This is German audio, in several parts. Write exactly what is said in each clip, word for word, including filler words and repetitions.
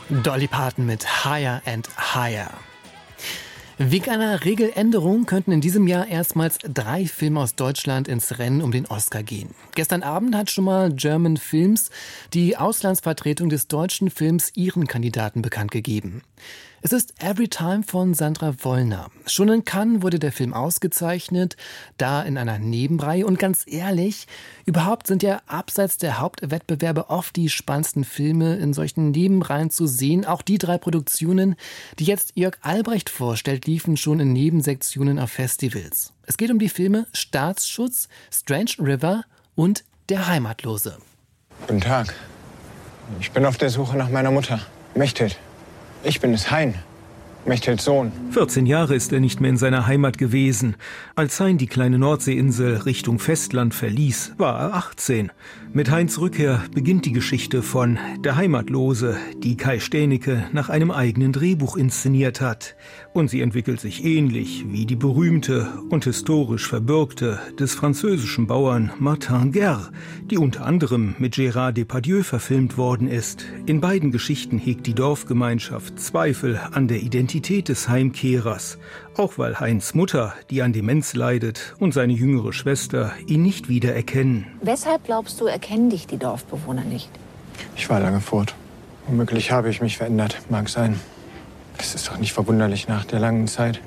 Dolly Parton mit Higher and Higher. Wegen einer Regeländerung könnten in diesem Jahr erstmals drei Filme aus Deutschland ins Rennen um den Oscar gehen. Gestern Abend hat schon mal German Films, die Auslandsvertretung des deutschen Films, ihren Kandidaten bekannt gegeben. Es ist Every Time von Sandra Wollner. Schon in Cannes wurde der Film ausgezeichnet, da in einer Nebenreihe. Und ganz ehrlich, überhaupt sind ja abseits der Hauptwettbewerbe oft die spannendsten Filme in solchen Nebenreihen zu sehen. Auch die drei Produktionen, die jetzt Jörg Albrecht vorstellt, liefen schon in Nebensektionen auf Festivals. Es geht um die Filme Staatsschutz, Strange River und Der Heimatlose. Guten Tag. Ich bin auf der Suche nach meiner Mutter, Mechthild. Ich bin es, Hein, Mechthilds Sohn. vierzehn Jahre ist er nicht mehr in seiner Heimat gewesen. Als Hein die kleine Nordseeinsel Richtung Festland verließ, war er achtzehn. Mit Heins Rückkehr beginnt die Geschichte von Der Heimatlose, die Kai Stänicke nach einem eigenen Drehbuch inszeniert hat. Und sie entwickelt sich ähnlich wie die berühmte und historisch verbürgte des französischen Bauern Martin Guerre, die unter anderem mit Gérard Depardieu verfilmt worden ist. In beiden Geschichten hegt die Dorfgemeinschaft Zweifel an der Identität des Heimkehrers, auch weil Heins Mutter, die an Demenz leidet, und seine jüngere Schwester ihn nicht wiedererkennen. Weshalb glaubst du, erkennen dich die Dorfbewohner nicht? Ich war lange fort. Womöglich habe ich mich verändert, mag sein. Das ist doch nicht verwunderlich nach der langen Zeit.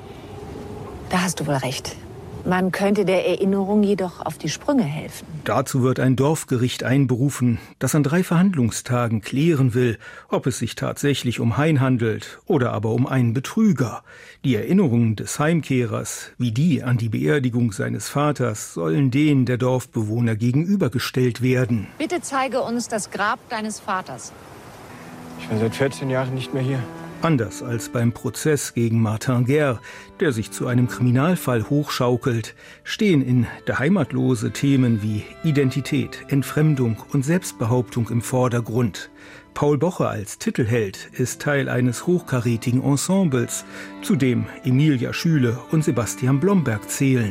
Da hast du wohl recht. Man könnte der Erinnerung jedoch auf die Sprünge helfen. Dazu wird ein Dorfgericht einberufen, das an drei Verhandlungstagen klären will, ob es sich tatsächlich um Hein handelt oder aber um einen Betrüger. Die Erinnerungen des Heimkehrers, wie die an die Beerdigung seines Vaters, sollen denen der Dorfbewohner gegenübergestellt werden. Bitte zeige uns das Grab deines Vaters. Ich war seit vierzehn Jahren nicht mehr hier. Anders als beim Prozess gegen Martin Guerre, der sich zu einem Kriminalfall hochschaukelt, stehen in Der Heimatlose Themen wie Identität, Entfremdung und Selbstbehauptung im Vordergrund. Paul Boche als Titelheld ist Teil eines hochkarätigen Ensembles, zu dem Emilia Schüle und Sebastian Blomberg zählen.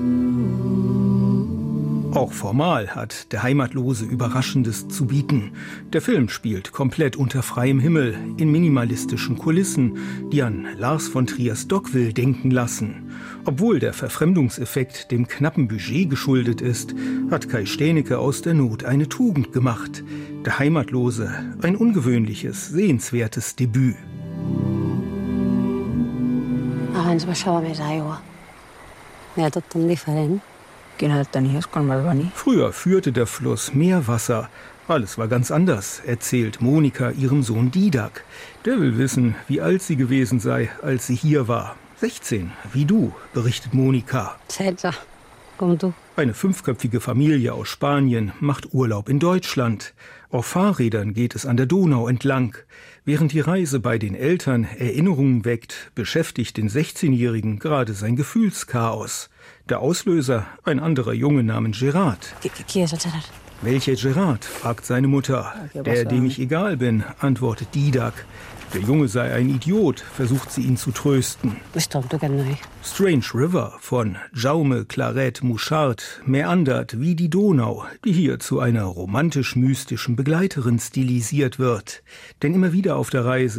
Auch formal hat Der Heimatlose Überraschendes zu bieten. Der Film spielt komplett unter freiem Himmel, in minimalistischen Kulissen, die an Lars von Triers Dogville denken lassen. Obwohl der Verfremdungseffekt dem knappen Budget geschuldet ist, hat Kai Stänicke aus der Not eine Tugend gemacht. Der Heimatlose, ein ungewöhnliches, sehenswertes Debüt. Abans baixava més aigua. Era tot tan diferent. Früher führte der Fluss Meerwasser. Alles war ganz anders, erzählt Monika ihrem Sohn Didak. Der will wissen, wie alt sie gewesen sei, als sie hier war. sechzehn, wie du, berichtet Monika. setze, komm du. Eine fünfköpfige Familie aus Spanien macht Urlaub in Deutschland. Auf Fahrrädern geht es an der Donau entlang. Während die Reise bei den Eltern Erinnerungen weckt, beschäftigt den sechzehnjährigen gerade sein Gefühlschaos. Der Auslöser, ein anderer Junge namens Gerard. Qui és el Gerard? Welcher Gerard, fragt seine Mutter. Der, dem ich egal bin, antwortet Didak. Der Junge sei ein Idiot, versucht sie ihn zu trösten. És tonto, aquest noi. Strange River von Jaume Claret Mouchard meandert wie die Donau, die hier zu einer romantisch-mystischen Begleiterin stilisiert wird. Denn immer wieder auf der Reise